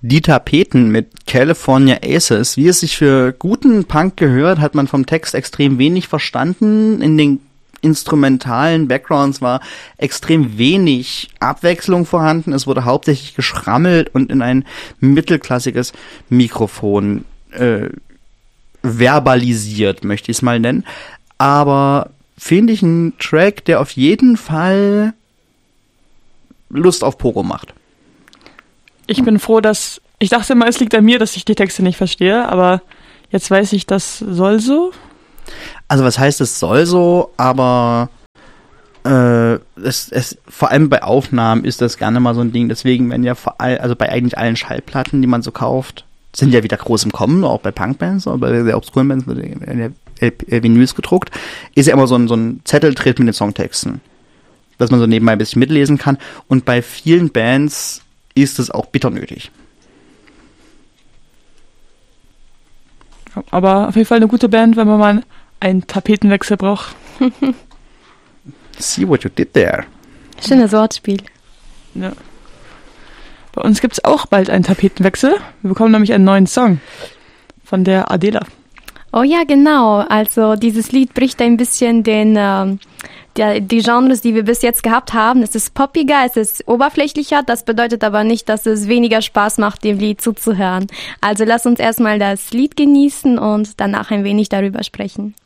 Die Tapeten mit California Aces. Wie es sich für guten Punk gehört, hat man vom Text extrem wenig verstanden. In den instrumentalen Backgrounds war extrem wenig Abwechslung vorhanden. Es wurde hauptsächlich geschrammelt und in ein mittelklassiges Mikrofon verbalisiert, möchte ich es mal nennen. Aber finde ich einen Track, der auf jeden Fall Lust auf Pogo macht. Ich bin froh, ich dachte immer, es liegt an mir, dass ich die Texte nicht verstehe, aber jetzt weiß ich, das soll so. Also was heißt, es soll so, aber vor allem bei Aufnahmen ist das gerne mal so ein Ding. Deswegen werden ja also bei eigentlich allen Schallplatten, die man so kauft, sind ja wieder groß im Kommen, auch bei Punkbands, oder bei sehr obskuren Bands werden ja Vinyls gedruckt, ist ja immer so ein Zetteltritt mit den Songtexten, dass man so nebenbei ein bisschen mitlesen kann. Und bei vielen Bands ist es auch bitter nötig. Aber auf jeden Fall eine gute Band, wenn man mal einen Tapetenwechsel braucht. See what you did there. Schönes Wortspiel. Ja. Bei uns gibt es auch bald einen Tapetenwechsel. Wir bekommen nämlich einen neuen Song von der Adela. Oh ja, genau. Also dieses Lied bricht ein bisschen die Genres, die wir bis jetzt gehabt haben. Es ist poppiger, es ist oberflächlicher. Das bedeutet aber nicht, dass es weniger Spaß macht, dem Lied zuzuhören. Also lass uns erstmal das Lied genießen und danach ein wenig darüber sprechen.